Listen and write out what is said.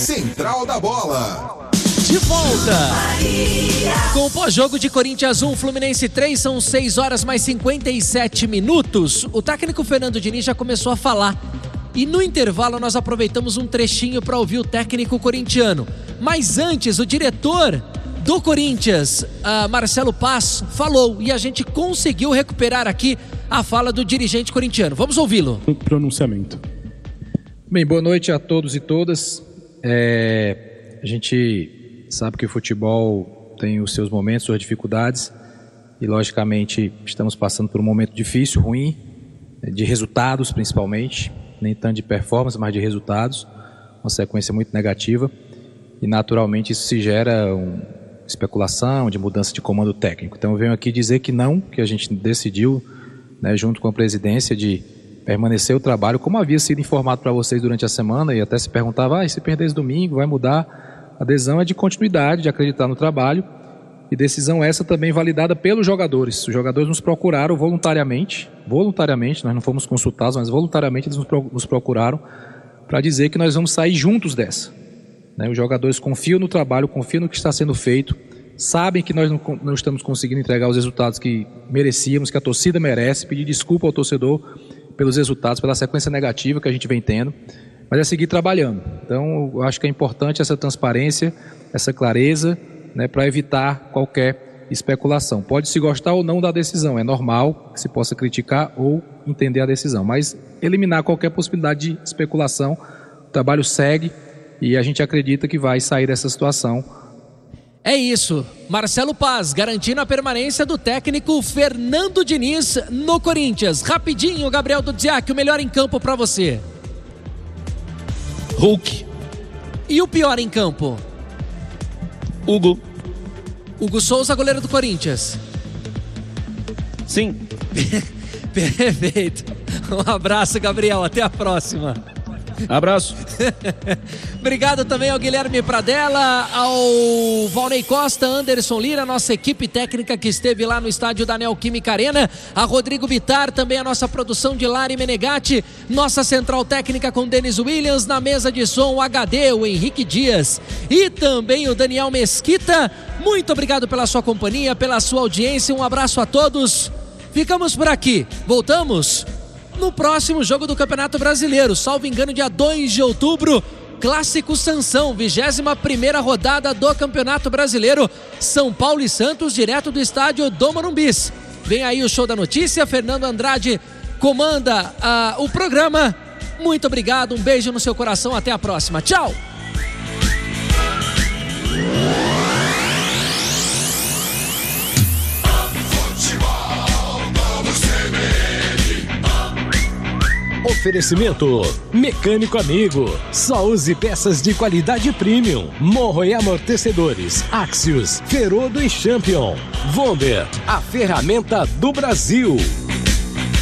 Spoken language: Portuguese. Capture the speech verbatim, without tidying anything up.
Central da Bola. De volta com o pós-jogo de Corinthians um, Fluminense três, são seis horas mais cinquenta e sete minutos. O técnico Fernando Diniz já começou a falar e no intervalo nós aproveitamos um trechinho para ouvir o técnico corintiano. Mas antes, o diretor do Corinthians, uh, Marcelo Paz, falou e a gente conseguiu recuperar aqui a fala do dirigente corintiano. Vamos ouvi-lo. Um pronunciamento. Bem, boa noite a todos e todas. É, a gente sabe que o futebol tem os seus momentos, suas dificuldades e logicamente estamos passando por um momento difícil, ruim, de resultados principalmente, nem tanto de performance, mas de resultados, uma sequência muito negativa e naturalmente isso se gera uma especulação de mudança de comando técnico. Então eu venho aqui dizer que não, que a gente decidiu, né, junto com a presidência, de permanecer o trabalho, como havia sido informado para vocês durante a semana e até se perguntava, ah, e se perder esse domingo, vai mudar? A adesão é de continuidade, de acreditar no trabalho e decisão essa também validada pelos jogadores. Os jogadores nos procuraram voluntariamente, voluntariamente, nós não fomos consultados, mas voluntariamente eles nos procuraram para dizer que nós vamos sair juntos dessa. Né? Os jogadores confiam no trabalho, confiam no que está sendo feito, sabem que nós não, não estamos conseguindo entregar os resultados que merecíamos, que a torcida merece, pedir desculpa ao torcedor pelos resultados, pela sequência negativa que a gente vem tendo. Mas é seguir trabalhando. Então, eu acho que é importante essa transparência, essa clareza, né, para evitar qualquer especulação. Pode se gostar ou não da decisão, é normal que se possa criticar ou entender a decisão, mas eliminar qualquer possibilidade de especulação. O trabalho segue e a gente acredita que vai sair dessa situação. É isso, Marcelo Paz garantindo a permanência do técnico Fernando Diniz no Corinthians. Rapidinho, Gabriel Dudziak, o melhor em campo para você. Hulk. E o pior em campo? Hugo. Hugo Souza, goleiro do Corinthians. Sim. Perfeito. Um abraço, Gabriel. Até a próxima. Abraço. Obrigado também ao Guilherme Pradella, ao Valnei Costa, Anderson Lira, nossa equipe técnica que esteve lá no estádio da Neoquímica Arena, a Rodrigo Bittar, também a nossa produção de Lari Menegatti, nossa central técnica com Denis Williams, na mesa de som o H D, o Henrique Dias e também o Daniel Mesquita. Muito obrigado pela sua companhia, pela sua audiência, um abraço a todos. Ficamos por aqui, voltamos no próximo jogo do Campeonato Brasileiro, salvo engano, dia dois de outubro, Clássico Sansão, vigésima primeira rodada do Campeonato Brasileiro, São Paulo e Santos, direto do estádio do Morumbis. Vem aí o Show da Notícia, Fernando Andrade comanda uh, o programa. Muito obrigado, um beijo no seu coração, até a próxima, tchau! Oferecimento Mecânico Amigo. Só use peças de qualidade premium. Morro e amortecedores. Axios, Ferodo e Champion. Vonder, a ferramenta do Brasil.